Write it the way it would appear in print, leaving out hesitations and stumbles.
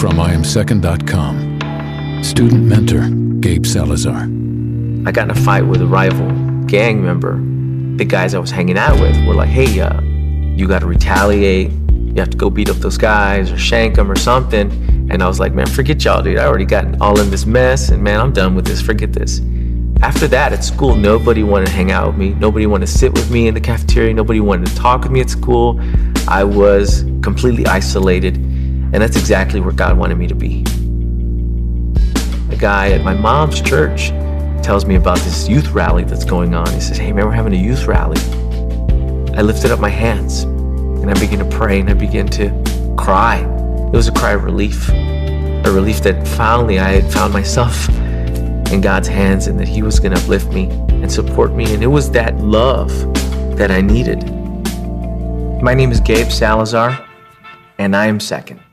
from IamSecond.com. Student mentor, Gabe Salazar. I got in a fight with a rival gang member. The guys I was hanging out with were like, hey, you got to retaliate. You have to go beat up those guys or shank them or something. And I was like, man, forget y'all, dude. I already got all in this mess, and man, I'm done with this. Forget this. After that, at school, nobody wanted to hang out with me. Nobody wanted to sit with me in the cafeteria. Nobody wanted to talk with me at school. I was completely isolated, and that's exactly where God wanted me to be. The guy at my mom's church tells me about this youth rally that's going on. He says, hey, man, we're having a youth rally. I lifted up my hands, and I began to pray, and I began to cry. It was a cry of relief, a relief that finally I had found myself in God's hands and that He was going to uplift me and support me. And it was that love that I needed. My name is Gabe Salazar, and I am second.